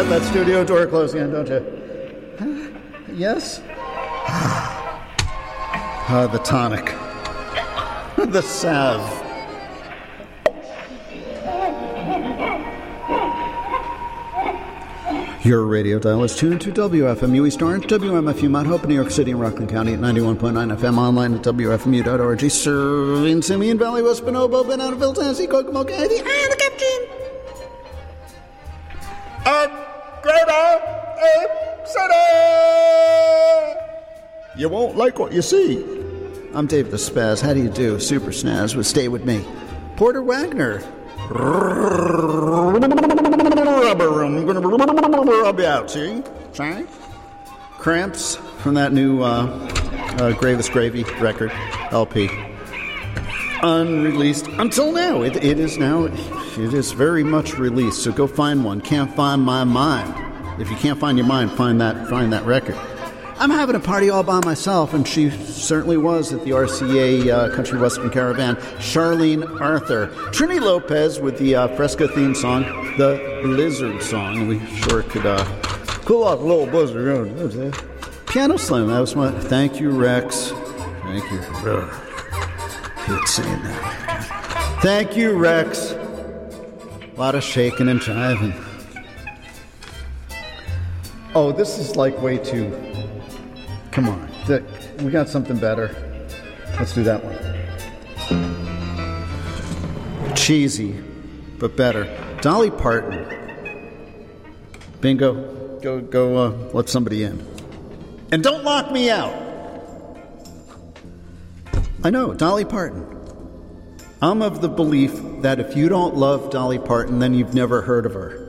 want that studio door closed again, don't you? Yes? The tonic. The salve. Your radio dial is tuned to WFMU East Orange, WMFU Mount Hope, New York City, and Rockland County at 91.9 FM, online at WFMU.org, serving Simeon Valley, West Bonobo, Bananaville, Tennessee, Kokomo County, and the Captain. You won't like what you see. I'm Dave the Spaz. How do you do? Super Snaz with Stay With Me. Porter Wagner. Rubber, I'm going to rub you out, see? Cramps from that new Gravis Gravy record, LP. Unreleased until now. It is very much released, so go find one. Can't find my mind. If you can't find your mind, find that record. I'm having a party all by myself, and she certainly was at the RCA Country Western Caravan. Charlene Arthur. Trini Lopez with the Fresca theme song, the Blizzard song. We sure could cool off a little blizzard. Piano Slim, that was my... Thank you, Rex. Thank you. Hate saying that. Thank you, Rex. A lot of shaking and jiving. Oh, this is like way too... Come on. We got something better. Let's do that one. Cheesy, but better. Dolly Parton. Bingo. Go let somebody in. And don't lock me out. I know, Dolly Parton. I'm of the belief that if you don't love Dolly Parton, then you've never heard of her.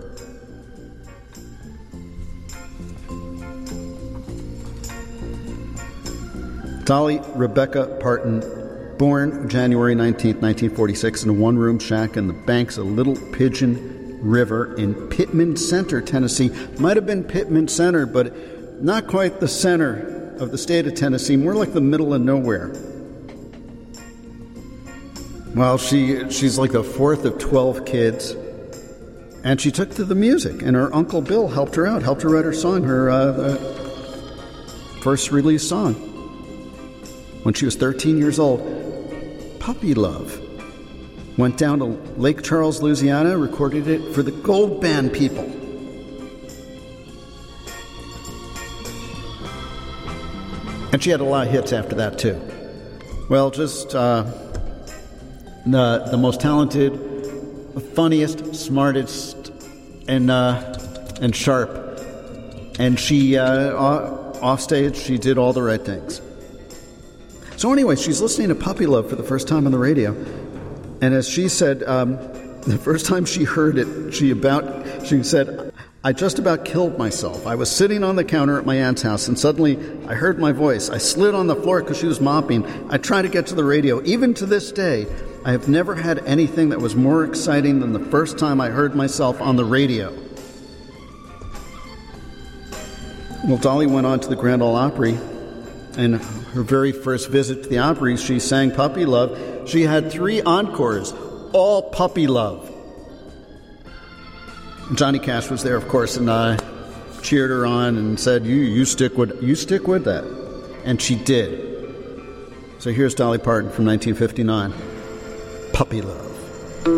Dolly Rebecca Parton, born January 19th, 1946, in a one-room shack in the banks of Little Pigeon River in Pittman Center, Tennessee. Might have been Pittman Center, but not quite the center of the state of Tennessee, more like the middle of nowhere. Well, she's like the fourth of 12 kids, and she took to the music, and her Uncle Bill helped her out, helped her write her song, her first release song. When she was 13 years old, Puppy Love. Went down to Lake Charles, Louisiana, recorded it for the Gold Band people. And she had a lot of hits after that, too. Well, just the most talented, funniest, smartest, and sharp. And she, off stage, she did all the right things. So anyway, she's listening to Puppy Love for the first time on the radio. And as she said, the first time she heard it, she said, I just about killed myself. I was sitting on the counter at my aunt's house, and suddenly I heard my voice. I slid on the floor because she was mopping. I tried to get to the radio. Even to this day, I have never had anything that was more exciting than the first time I heard myself on the radio. Well, Dolly went on to the Grand Ole Opry, and her very first visit to the Opry, she sang Puppy Love. She had 3 encores, all Puppy Love. Johnny Cash was there, of course, and cheered her on and said, "You stick with that," and she did. So here's Dolly Parton from 1959, Puppy Love.